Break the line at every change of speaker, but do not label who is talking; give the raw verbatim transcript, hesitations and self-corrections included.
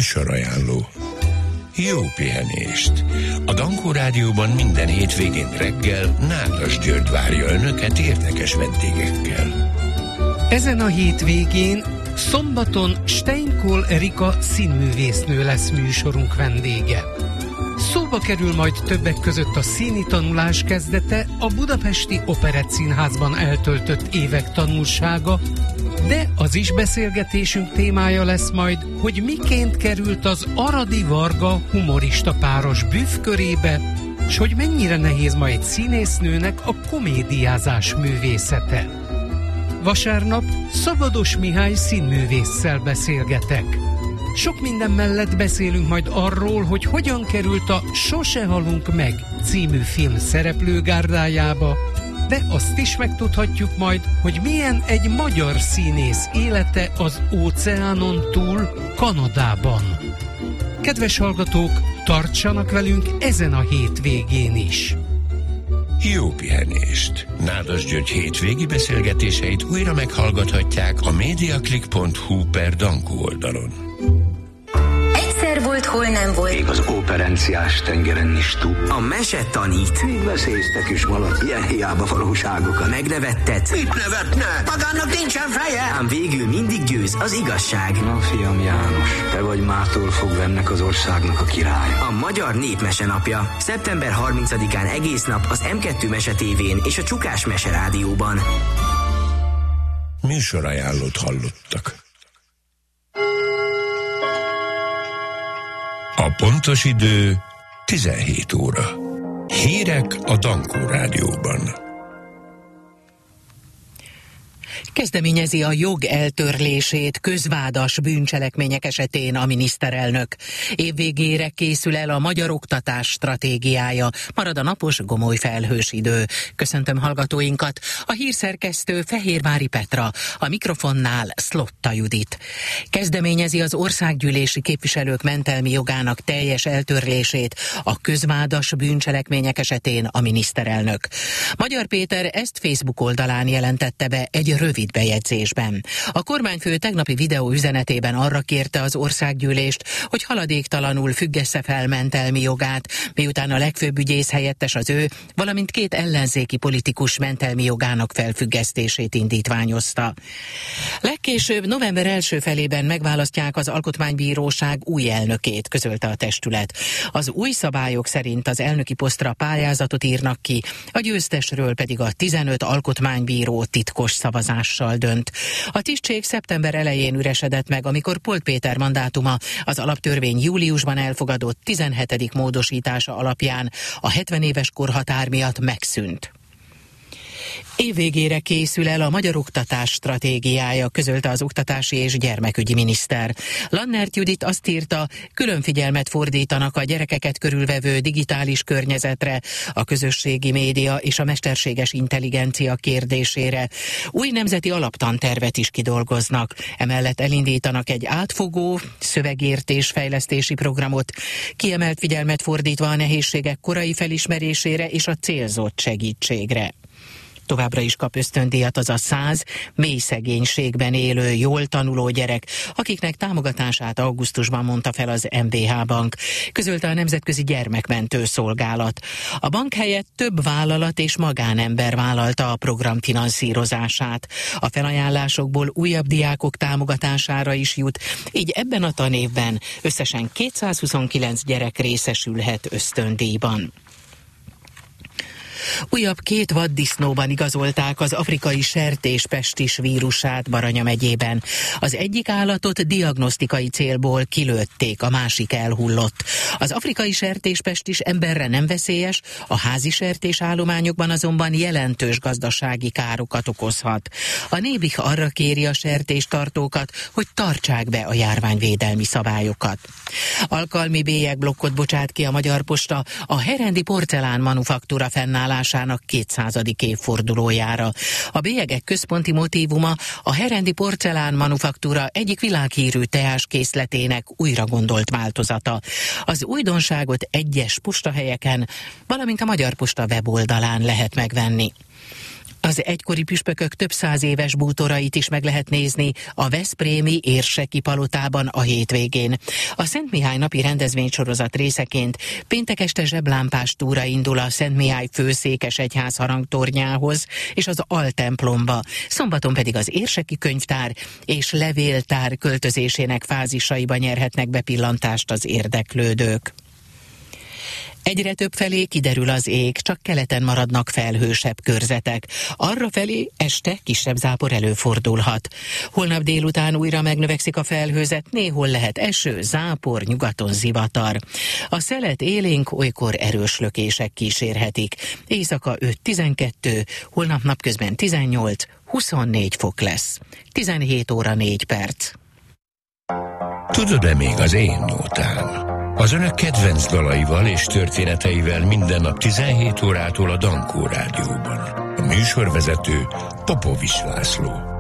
Műsorajánló. Jó pihenést! A Dankó Rádióban minden hétvégén reggel Nádas György várja önöket érdekes vendégekkel.
Ezen a hétvégén szombaton Steinkol Erika színművésznő lesz műsorunk vendége. Szóba kerül majd többek között a színi tanulás kezdete, a Budapesti Operettszínházban eltöltött évek tanulsága, de az is beszélgetésünk témája lesz majd, hogy miként került az Aradi Varga humorista páros büffkörébe, és hogy mennyire nehéz ma egy színésznőnek a komédiázás művészete. Vasárnap Szabados Mihály színművésszel beszélgetek. Sok minden mellett beszélünk majd arról, hogy hogyan került a Sose halunk meg című film szereplőgárdájába, de azt is megtudhatjuk majd, hogy milyen egy magyar színész élete az óceánon túl, Kanadában. Kedves hallgatók, tartsanak velünk ezen a hétvégén is!
Jó pihenést! Nádas György hétvégi beszélgetéseit újra meghallgathatják a mediaclick pont hu per Dankó oldalon.
Egyszer volt, hol nem volt.
Még az operenciás tengeren is túl.
A mese tanít.
Még veszélyeztek is valaki, ilyen hiába valóságokat.
Megnevettet.
Mit nevetne? Magának nincsen feje!
Ám végül mindig győz az igazság.
Na, fiam János, te vagy mától fogva ennek az országnak a király.
A Magyar Népmese napja. szeptember harmincadikán egész nap az em kettő Mese tévén és a Csukás Mese rádióban.
Műsorajánlót hallottak. A pontos idő tizenhét óra. Hírek a Dankó Rádióban.
Kezdeményezi a jog eltörlését közvádas bűncselekmények esetén a miniszterelnök. Évvégére készül el a magyar oktatás stratégiája. Marad a napos, gomoly felhős idő. Köszöntöm hallgatóinkat. A hírszerkesztő Fehérvári Petra, a mikrofonnál Szlotta Judit. Kezdeményezi az országgyűlési képviselők mentelmi jogának teljes eltörlését a közvádas bűncselekmények esetén a miniszterelnök. Magyar Péter ezt Facebook oldalán jelentette be egy rövid bejegyzésben. A kormányfő tegnapi videó üzenetében arra kérte az országgyűlést, hogy haladéktalanul függesse fel mentelmi jogát, miután a legfőbb ügyész helyettes az ő, valamint két ellenzéki politikus mentelmi jogának felfüggesztését indítványozta. Legkésőbb november első felében megválasztják az Alkotmánybíróság új elnökét, közölte a testület. Az új szabályok szerint az elnöki posztra pályázatot írnak ki, a győztesről pedig a tizenöt alkotmánybíró titkos szavazással dönt. A tisztség szeptember elején üresedett meg, amikor Polt Péter mandátuma az alaptörvény júliusban elfogadott tizenhetedik módosítása alapján a hetven éves korhatár miatt megszűnt. Évvégére készül el a magyar oktatás stratégiája, közölte az oktatási és gyermekügyi miniszter. Lannert Judit azt írta, külön figyelmet fordítanak a gyerekeket körülvevő digitális környezetre, a közösségi média és a mesterséges intelligencia kérdésére. Új nemzeti alaptantervet is kidolgoznak. Emellett elindítanak egy átfogó szövegértés fejlesztési programot, kiemelt figyelmet fordítva a nehézségek korai felismerésére és a célzott segítségre. Továbbra is kap ösztöndíjat az a száz mély szegénységben élő, jól tanuló gyerek, akiknek támogatását augusztusban mondta fel az em bé há Bank, közölte a Nemzetközi Gyermekmentő Szolgálat. A bank helyett több vállalat és magánember vállalta a program finanszírozását. A felajánlásokból újabb diákok támogatására is jut, így ebben a tanévben összesen kétszázhuszonkilenc gyerek részesülhet ösztöndíjban. Újabb két vaddisznóban igazolták az afrikai sertéspestis vírusát Baranya megyében. Az egyik állatot diagnosztikai célból kilőtték, a másik elhullott. Az afrikai sertéspestis emberre nem veszélyes, a házi sertésállományokban azonban jelentős gazdasági károkat okozhat. A Nébih arra kéri a sertéstartókat, hogy tartsák be a járványvédelmi szabályokat. Alkalmi bélyegblokkot bocsát ki a Magyar Posta a Herendi porcelán manufaktúra fennállásának kétszázadik évfordulójára. A bélyegek központi motívuma a Herendi porcelán manufaktúra egyik világhírű teáskészletének újra gondolt változata. Az újdonságot egyes postahelyeken, valamint a Magyar Posta weboldalán lehet megvenni. Az egykori püspökök több száz éves bútorait is meg lehet nézni a veszprémi Érseki palotában a hétvégén. A Szent Mihály napi rendezvénysorozat részeként péntek este zseblámpás túra indul a Szent Mihály főszékes egyház harangtornyához és az altemplomba, szombaton pedig az Érseki könyvtár és levéltár költözésének fázisaiba nyerhetnek bepillantást az érdeklődők. Egyre több felé kiderül az ég, csak keleten maradnak felhősebb körzetek. Arra felé este kisebb zápor előfordulhat. Holnap délután újra megnövekszik a felhőzet, néhol lehet eső, zápor, nyugaton zivatar. A szelet élénk, olykor erős lökések kísérhetik. Éjszaka öt-tizenkettő, holnap napközben tizennyolc-huszonnégy fok lesz. tizenhét óra négy perc.
Tudod-e még az én nótám? Az önök kedvenc dalaival és történeteivel minden nap tizenhét órától a Dankó Rádióban. A műsorvezető Popovics László.